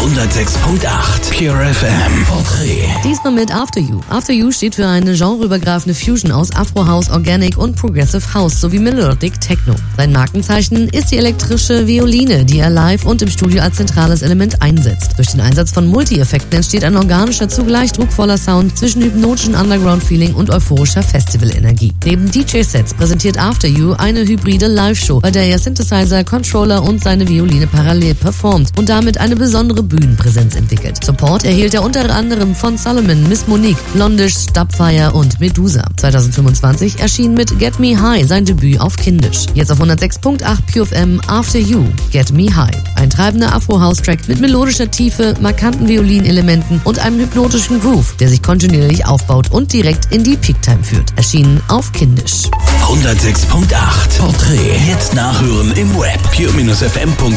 106.8 Pure FM Porträt. Diesmal mit After You. After You steht für eine genreübergreifende Fusion aus Afro House, Organic und Progressive House sowie Melodic Techno. Sein Markenzeichen ist die elektrische Violine, die er live und im Studio als zentrales Element einsetzt. Durch den Einsatz von Multi-Effekten entsteht ein organischer, zugleich druckvoller Sound zwischen hypnotischen Underground-Feeling und euphorischer Festival-Energie. Neben DJ-Sets präsentiert After You eine hybride Live-Show, bei der er Synthesizer, Controller und seine Violine parallel performt und damit eine besondere Bühnenpräsenz entwickelt. Support erhielt er unter anderem von Solomon, Miss Monique, Blondish, Dubfire und Medusa. 2025 erschien mit Get Me High sein Debüt auf Kindisch. Jetzt auf 106.8 Pure FM After You, Get Me High. Ein treibender Afro-House-Track mit melodischer Tiefe, markanten Violinelementen und einem hypnotischen Groove, der sich kontinuierlich aufbaut und direkt in die Peak-Time führt. Erschienen auf Kindisch. 106.8 Porträt. Jetzt nachhören im Web pure-fm.de.